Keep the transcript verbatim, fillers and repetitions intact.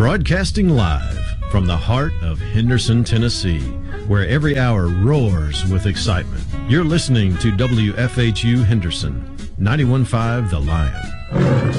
Broadcasting live from the heart of Henderson, Tennessee, where every hour roars with excitement. You're listening to W F H U Henderson, ninety-one point five The Lion.